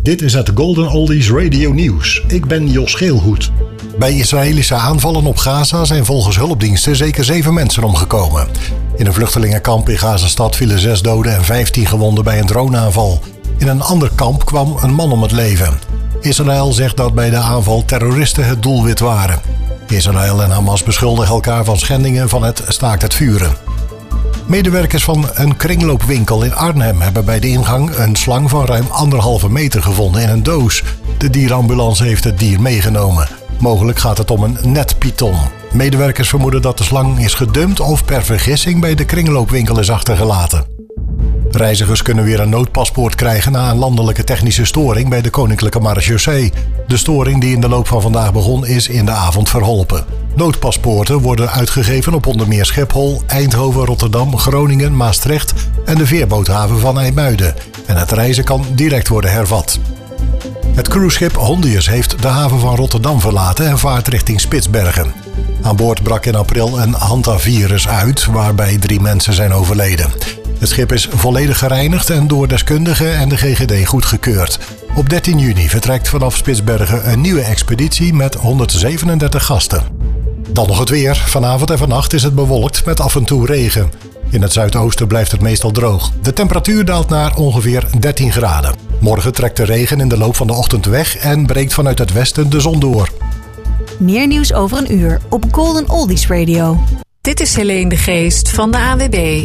Dit is het Golden Oldies Radio Nieuws. Ik ben Jos Geelhoed. Bij Israëlische aanvallen op Gaza zijn volgens hulpdiensten zeker 7 mensen omgekomen. In een vluchtelingenkamp in Gazastad vielen 6 doden en 15 gewonden bij een droneaanval. In een ander kamp kwam een man om het leven. Israël zegt dat bij de aanval terroristen het doelwit waren. Israël en Hamas beschuldigen elkaar van schendingen van het staakt het vuren. Medewerkers van een kringloopwinkel in Arnhem hebben bij de ingang een slang van ruim 1,5 meter gevonden in een doos. De dierenambulance heeft het dier meegenomen. Mogelijk gaat het om een netpython. Medewerkers vermoeden dat de slang is gedumpt of per vergissing bij de kringloopwinkel is achtergelaten. Reizigers kunnen weer een noodpaspoort krijgen na een landelijke technische storing bij de Koninklijke Marechaussee. De storing die in de loop van vandaag begon is in de avond verholpen. Noodpaspoorten worden uitgegeven op onder meer Schiphol, Eindhoven, Rotterdam, Groningen, Maastricht en de veerboothaven van IJmuiden. En het reizen kan direct worden hervat. Het cruiseschip Hondius heeft de haven van Rotterdam verlaten en vaart richting Spitsbergen. Aan boord brak in april een hantavirus uit, waarbij 3 mensen zijn overleden. Het schip is volledig gereinigd en door deskundigen en de GGD goedgekeurd. Op 13 juni vertrekt vanaf Spitsbergen een nieuwe expeditie met 137 gasten. Dan nog het weer. Vanavond en vannacht is het bewolkt met af en toe regen. In het zuidoosten blijft het meestal droog. De temperatuur daalt naar ongeveer 13 graden. Morgen trekt de regen in de loop van de ochtend weg en breekt vanuit het westen de zon door. Meer nieuws over een uur op Golden Oldies Radio. Dit is Helene de Geest van de ANWB.